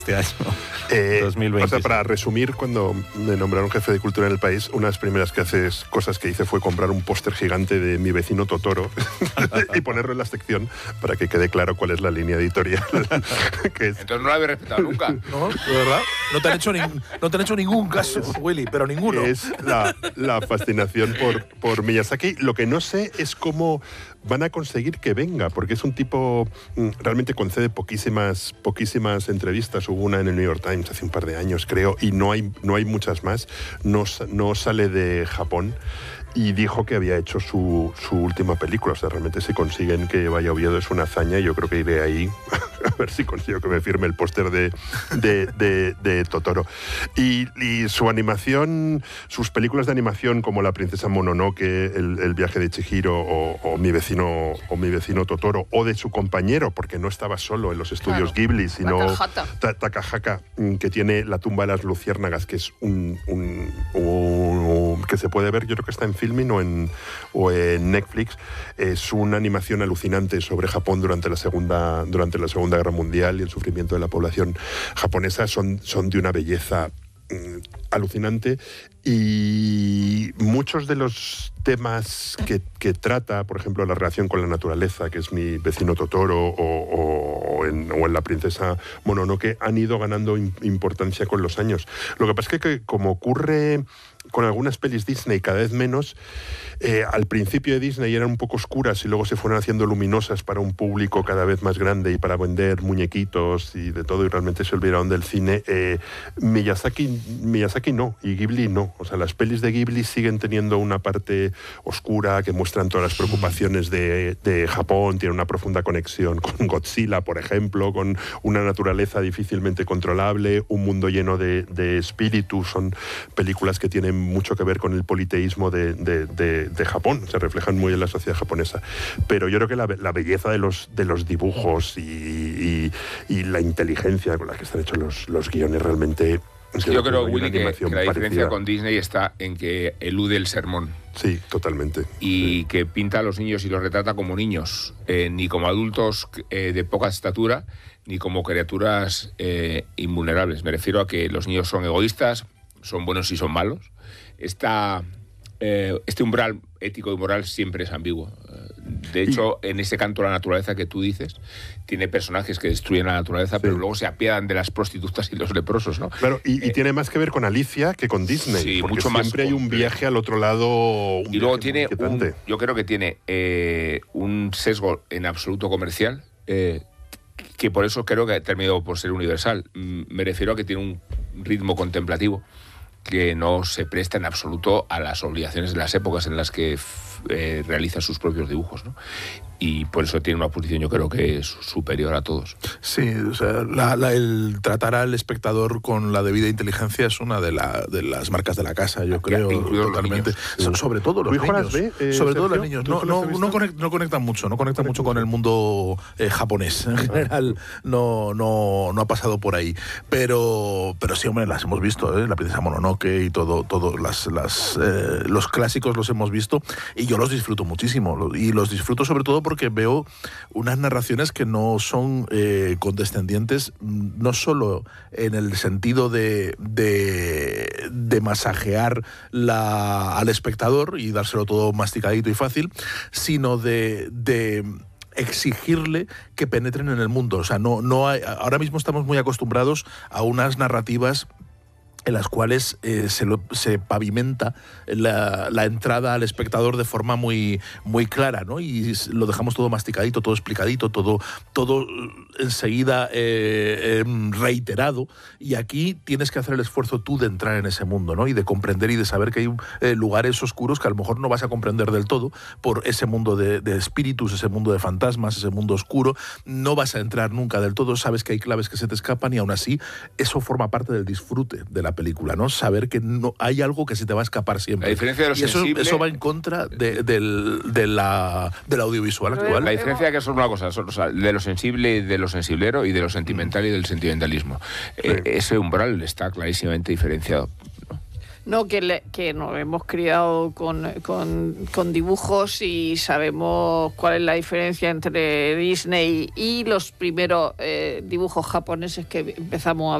este año, 2020. O sea, para resumir, cuando me nombraron jefe de cultura en el país, una de las primeras cosas que hice fue comprar un póster gigante de Mi vecino Totoro y ponerlo en la sección para que quede claro cuál es la línea editorial. Entonces no lo habéis respetado nunca. No, de verdad. No te han hecho ningún caso, Willy, pero ninguno. Es la fascinación por Miyazaki. Lo que no sé es cómo van a conseguir que venga, porque es un tipo realmente concede poquísimas entrevistas. Hubo una en el New York Times hace un par de años, creo, y no hay muchas más. No sale de Japón. Y dijo que había hecho su última película. O sea, realmente si consiguen que vaya a Oviedo es una hazaña. Yo creo que iré ahí a ver si consigo que me firme el póster de Totoro. Y su animación, sus películas de animación como La princesa Mononoke, el viaje de Chihiro o mi vecino Totoro, o de su compañero, porque no estaba solo en los estudios Ghibli, sino Takahata, que tiene La tumba de las luciérnagas, que es que se puede ver, yo creo que está en Filmin o en Netflix. Es una animación alucinante sobre Japón durante la Segunda Guerra Mundial y el sufrimiento de la población japonesa. Son de una belleza alucinante, y muchos de los temas que trata, por ejemplo, la relación con la naturaleza, que es Mi vecino Totoro, o en La princesa Mononoke, han ido ganando importancia con los años. Lo que pasa es que como ocurre con algunas pelis Disney cada vez menos, al principio de Disney eran un poco oscuras y luego se fueron haciendo luminosas para un público cada vez más grande y para vender muñequitos y de todo, y realmente se olvidaron del cine. Miyazaki no, y Ghibli no. O sea, las pelis de Ghibli siguen teniendo una parte oscura que muestran todas las preocupaciones de Japón, tiene una profunda conexión con Godzilla, por ejemplo, con una naturaleza difícilmente controlable, un mundo lleno de espíritus. Son películas que tienen mucho que ver con el politeísmo de Japón, se reflejan muy en la sociedad japonesa. Pero yo creo que la belleza de los dibujos y la inteligencia con la que están hechos los guiones realmente... Yo creo, Willy, que la diferencia con Disney está en que elude el sermón. Sí, totalmente. Y que pinta a los niños y los retrata como niños, ni como adultos de poca estatura, ni como criaturas invulnerables. Me refiero a que los niños son egoístas, son buenos y son malos. Este umbral ético y moral siempre es ambiguo. De hecho, en ese canto a la naturaleza que tú dices, tiene personajes que destruyen la naturaleza, pero luego se apiadan de las prostitutas y los leprosos, ¿no? Claro, y tiene más que ver con Alicia que con Disney. Sí, porque mucho más. Siempre hay un viaje al otro lado. Y luego tiene yo creo que tiene un sesgo en absoluto comercial, que por eso creo que ha terminado por ser universal. Me refiero a que tiene un ritmo contemplativo que no se presta en absoluto a las obligaciones de las épocas en las que realiza sus propios dibujos, ¿no? Y por eso tiene una posición, yo creo que es superior a todos. Sí, o sea, el tratar al espectador con la debida inteligencia es una de las marcas de la casa, yo creo, totalmente. Sobre todo los niños. Sobre todo los niños. No conectan mucho, con el mundo japonés. En general, no ha pasado por ahí. Pero sí, hombre, las hemos visto, La princesa Mononoke y todo los clásicos los hemos visto, y yo los disfruto muchísimo. Y los disfruto sobre todo porque veo unas narraciones que no son condescendientes, no solo en el sentido de masajear al espectador y dárselo todo masticadito y fácil, sino de exigirle que penetren en el mundo. O sea, ahora mismo estamos muy acostumbrados a unas narrativas en las cuales se pavimenta la entrada al espectador de forma muy, muy clara, ¿no? Y lo dejamos todo masticadito, todo explicadito, todo enseguida reiterado. Y aquí tienes que hacer el esfuerzo tú de entrar en ese mundo, ¿no? Y de comprender y de saber que hay lugares oscuros que a lo mejor no vas a comprender del todo por ese mundo de espíritus, ese mundo de fantasmas, ese mundo oscuro. No vas a entrar nunca del todo, sabes que hay claves que se te escapan, y aún así eso forma parte del disfrute de la película, ¿no? Saber que no hay algo que se te va a escapar siempre. La diferencia de lo sensible... eso va en contra del audiovisual actual. La diferencia es que son una cosa, de lo sensible y de lo sensiblero, y de lo sentimental y del sentimentalismo. Ese umbral está clarísimamente diferenciado, ¿no? No, que nos hemos criado con dibujos y sabemos cuál es la diferencia entre Disney y los primeros dibujos japoneses que empezamos a